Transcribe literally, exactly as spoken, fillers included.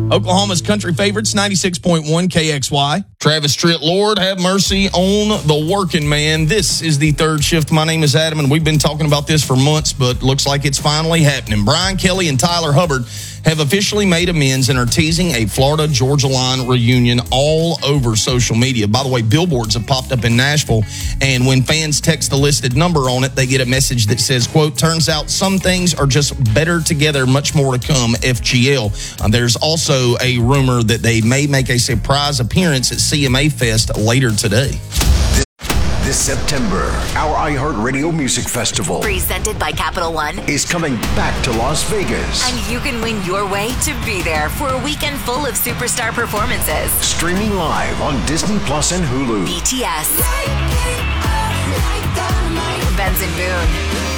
Oklahoma's country favorites, ninety-six point one K X Y. Travis Tritt, Lord have mercy on the working man. This is the third shift. My name is Adam, and we've been talking about this for months, but looks like it's finally happening. Brian Kelly and Tyler Hubbard have officially made amends and are teasing a Florida-Georgia Line reunion all over social media. By the way, billboards have popped up in Nashville, and when fans text the listed number on it, they get a message that says, quote, turns out some things are just better together, much more to come, F G L. Uh, there's also a rumor that they may make a surprise appearance at C M A Fest later today. This September, our iHeartRadio Music Festival, presented by Capital One, is coming back to Las Vegas. And you can win your way to be there for a weekend full of superstar performances. Streaming live on Disney Plus and Hulu. B T S, Benson Boone,